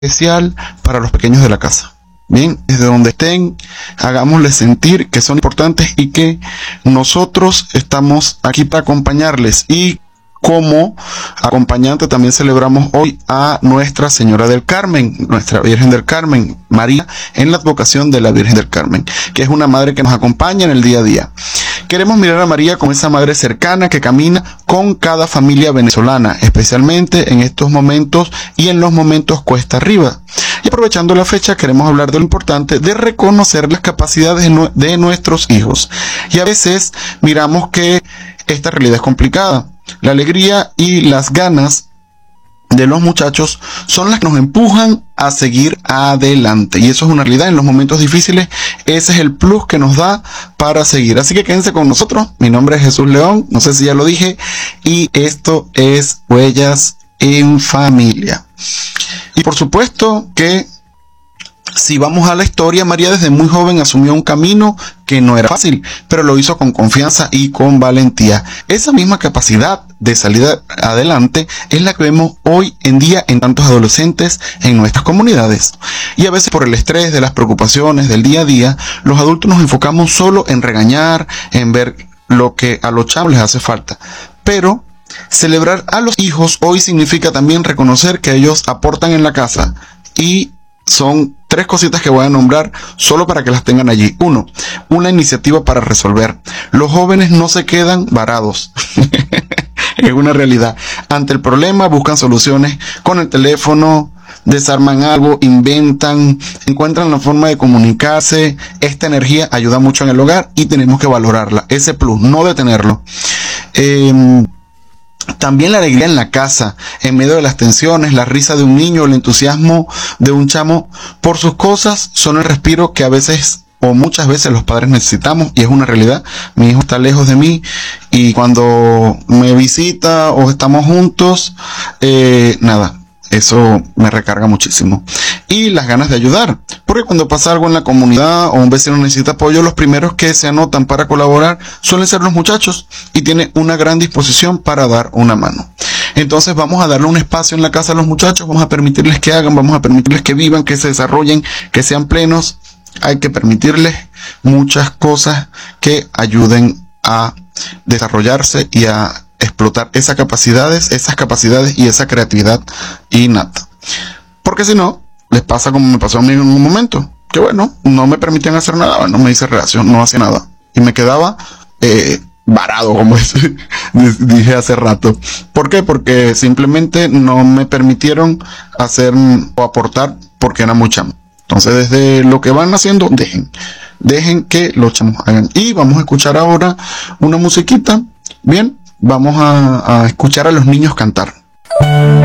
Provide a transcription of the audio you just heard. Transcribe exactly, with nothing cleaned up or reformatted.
especial para los pequeños de la casa. Bien, desde donde estén, hagámosles sentir que son importantes y que nosotros estamos aquí para acompañarles. Y como acompañante también celebramos hoy a Nuestra Señora del Carmen, Nuestra Virgen del Carmen, María, en la advocación de la Virgen del Carmen, que es una madre que nos acompaña en el día a día. Queremos mirar a María como esa madre cercana que camina con cada familia venezolana, especialmente en estos momentos y en los momentos cuesta arriba. Y aprovechando la fecha, queremos hablar de lo importante de reconocer las capacidades de nuestros hijos. Y a veces miramos que esta realidad es complicada. La alegría y las ganas de los muchachos son las que nos empujan a seguir adelante. Y eso es una realidad en los momentos difíciles. Ese es el plus que nos da para seguir. Así que quédense con nosotros. Mi nombre es Jesús León. No sé si ya lo dije. Y esto es Huellas en Familia. Y por supuesto que si vamos a la historia, María desde muy joven asumió un camino que no era fácil, pero lo hizo con confianza y con valentía. Esa misma capacidad de salir adelante es la que vemos hoy en día en tantos adolescentes en nuestras comunidades. Y a veces por el estrés de las preocupaciones del día a día, los adultos nos enfocamos solo en regañar, en ver lo que a los chavos les hace falta. Pero celebrar a los hijos hoy significa también reconocer que ellos aportan en la casa, y son tres cositas que voy a nombrar solo para que las tengan allí. Uno, una iniciativa para resolver. Los jóvenes no se quedan varados. Es una realidad. Ante el problema buscan soluciones con el teléfono, desarman algo, inventan, encuentran la forma de comunicarse. Esta energía ayuda mucho en el hogar y tenemos que valorarla. Ese plus, no detenerlo. Eh... También la alegría en la casa, en medio de las tensiones, la risa de un niño, el entusiasmo de un chamo por sus cosas, son el respiro que a veces o muchas veces los padres necesitamos, y es una realidad. Mi hijo está lejos de mí y cuando me visita o estamos juntos, eh, nada, eso me recarga muchísimo. Y las ganas de ayudar, porque cuando pasa algo en la comunidad o un vecino necesita apoyo, los primeros que se anotan para colaborar suelen ser los muchachos, y tienen una gran disposición para dar una mano. Entonces vamos a darle un espacio en la casa a los muchachos, vamos a permitirles que hagan, vamos a permitirles que vivan, que se desarrollen, que sean plenos. Hay que permitirles muchas cosas que ayuden a desarrollarse y a explotar esas capacidades, esas capacidades y esa creatividad innata. Porque si no, les pasa como me pasó a mí en un momento, que bueno, no me permitían hacer nada, no me hice reacción, no hacía nada. Y me quedaba eh, varado, como dije hace rato. ¿Por qué? Porque simplemente no me permitieron hacer o aportar porque era muy chamo. Entonces, desde lo que van haciendo, dejen. Dejen que los chamos hagan. Y vamos a escuchar ahora una musiquita. Bien, vamos a, a escuchar a los niños cantar.